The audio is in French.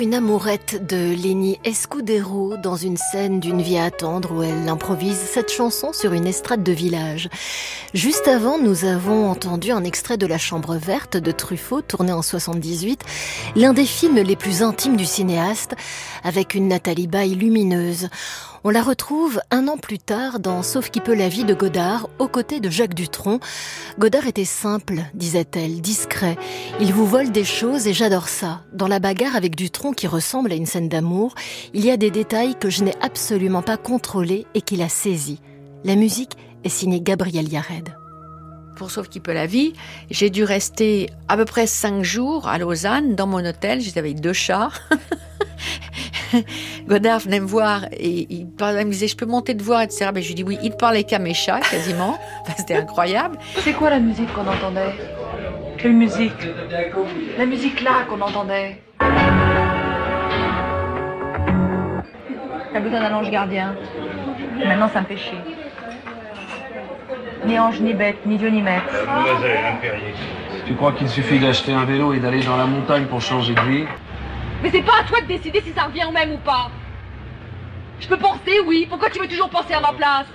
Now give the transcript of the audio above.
Une amourette de Lenny Escudero dans une scène d'une vie à attendre où elle improvise cette chanson sur une estrade de village. Juste avant, nous avons entendu un extrait de La Chambre verte de Truffaut, tourné en 78, l'un des films les plus intimes du cinéaste, avec une Nathalie Baye lumineuse. On la retrouve un an plus tard dans Sauf qui peut la vie de Godard, aux côtés de Jacques Dutronc. Godard était simple, disait-elle, discret. Il vous vole des choses et j'adore ça. Dans la bagarre avec Dutronc qui ressemble à une scène d'amour, il y a des détails que je n'ai absolument pas contrôlés et qu'il a saisis. La musique est signée Gabriel Yared. Pour Sauf qui peut la vie, j'ai dû rester à peu près 5 jours à Lausanne, dans mon hôtel. J'étais avec 2 chats. Godard venait me voir et il me disait « Je peux monter te voir ?» etc. Ben, je lui dis oui. Il parlait qu'à mes chats, quasiment. Enfin, c'était incroyable. C'est quoi la musique qu'on entendait ? Quelle musique ? La musique là qu'on entendait. T'as besoin d'un ange gardien. Maintenant, ça me fait chier. Ni ange, ni bête, ni Dieu, ni maître. Mademoiselle impériée. Tu crois qu'il suffit d'acheter un vélo et d'aller dans la montagne pour changer de vie ? Mais c'est pas à toi de décider si ça revient au même ou pas. Je peux penser, oui. Pourquoi tu veux toujours penser à ma place ?